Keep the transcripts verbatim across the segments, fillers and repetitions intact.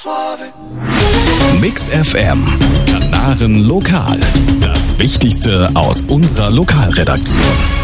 Mix F M, Kanaren Lokal. Das Wichtigste aus unserer Lokalredaktion.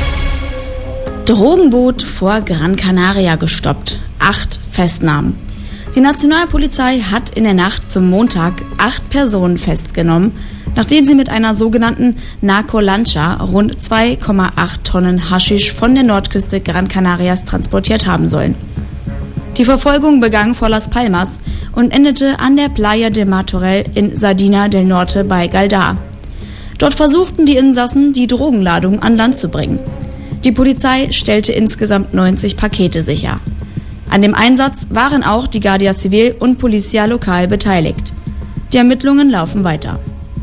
Drogenboot vor Gran Canaria gestoppt. Acht Festnahmen. Die Nationalpolizei hat in der Nacht zum Montag acht Personen festgenommen, nachdem sie mit einer sogenannten Narcolancha rund zwei Komma acht Tonnen Haschisch von der Nordküste Gran Canarias transportiert haben sollen. Die Verfolgung begann vor Las Palmas und endete an der Playa de Martorell in Sardina del Norte bei Galdar. Dort versuchten die Insassen, die Drogenladung an Land zu bringen. Die Polizei stellte insgesamt neunzig Pakete sicher. An dem Einsatz waren auch die Guardia Civil und Policia Local beteiligt. Die Ermittlungen laufen weiter.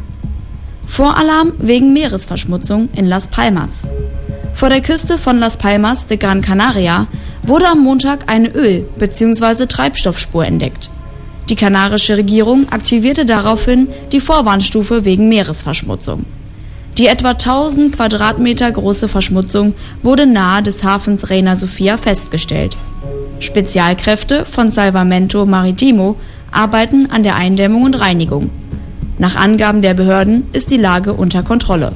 Voralarm wegen Meeresverschmutzung in Las Palmas. Vor der Küste von Las Palmas de Gran Canaria wurde am Montag eine Öl- bzw. Treibstoffspur entdeckt. Die kanarische Regierung aktivierte daraufhin die Vorwarnstufe wegen Meeresverschmutzung. Die etwa tausend Quadratmeter große Verschmutzung wurde nahe des Hafens Reina Sofia festgestellt. Spezialkräfte von Salvamento Maritimo arbeiten an der Eindämmung und Reinigung. Nach Angaben der Behörden ist die Lage unter Kontrolle.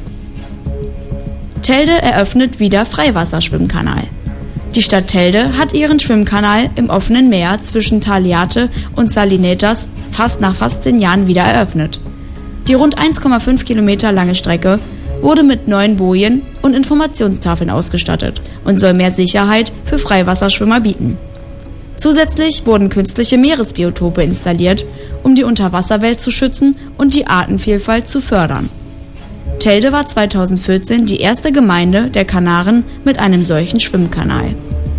Telde eröffnet wieder Freiwasserschwimmkanal. Die Stadt Telde hat ihren Schwimmkanal im offenen Meer zwischen Taliate und Salinetas fast nach fast zehn Jahren wieder eröffnet. Die rund eins Komma fünf Kilometer lange Strecke wurde mit neuen Bojen und Informationstafeln ausgestattet und soll mehr Sicherheit für Freiwasserschwimmer bieten. Zusätzlich wurden künstliche Meeresbiotope installiert, um die Unterwasserwelt zu schützen und die Artenvielfalt zu fördern. Telde war zweitausendvierzehn die erste Gemeinde der Kanaren mit einem solchen Schwimmkanal.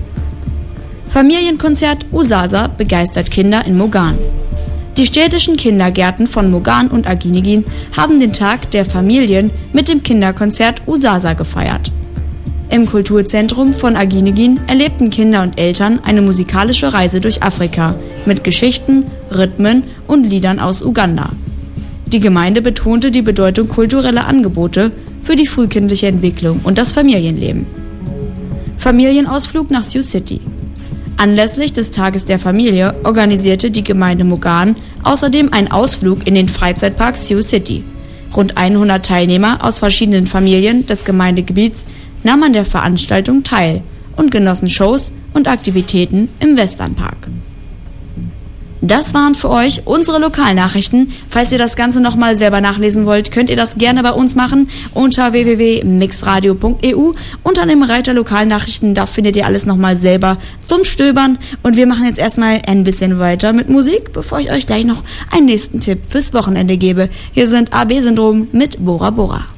Familienkonzert Usasa begeistert Kinder in Mogan. Die städtischen Kindergärten von Mogan und Aginigin haben den Tag der Familien mit dem Kinderkonzert Usasa gefeiert. Im Kulturzentrum von Aginigin erlebten Kinder und Eltern eine musikalische Reise durch Afrika mit Geschichten, Rhythmen und Liedern aus Uganda. Die Gemeinde betonte die Bedeutung kultureller Angebote für die frühkindliche Entwicklung und das Familienleben. Familienausflug nach Sioux City. Anlässlich des Tages der Familie organisierte die Gemeinde Mogan außerdem einen Ausflug in den Freizeitpark Sioux City. Rund hundert Teilnehmer aus verschiedenen Familien des Gemeindegebiets nahmen an der Veranstaltung teil und genossen Shows und Aktivitäten im Westernpark. Das waren für euch unsere Lokalnachrichten. Falls ihr das Ganze nochmal selber nachlesen wollt, könnt ihr das gerne bei uns machen unter w w w punkt mixradio punkt e u. Unter dem Reiter Lokalnachrichten, da findet ihr alles nochmal selber zum Stöbern. Und wir machen jetzt erstmal ein bisschen weiter mit Musik, bevor ich euch gleich noch einen nächsten Tipp fürs Wochenende gebe. Hier sind A B-Syndrom mit Bora Bora.